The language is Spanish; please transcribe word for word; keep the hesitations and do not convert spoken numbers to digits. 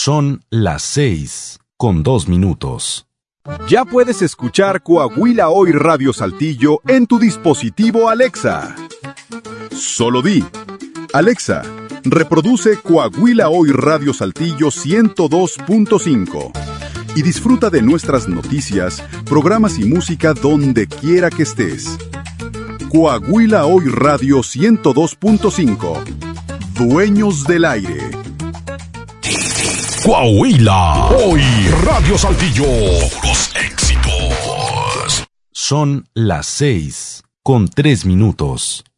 Son las seis con dos minutos. Ya puedes escuchar Coahuila Hoy Radio Saltillo en tu dispositivo Alexa. Solo di: Alexa, reproduce Coahuila Hoy Radio Saltillo ciento dos punto cinco y disfruta de nuestras noticias, programas y música donde quiera que estés. Coahuila Hoy Radio ciento dos punto cinco. Dueños del aire. Coahuila Hoy Radio Saltillo. Los éxitos. Son las seis con tres minutos.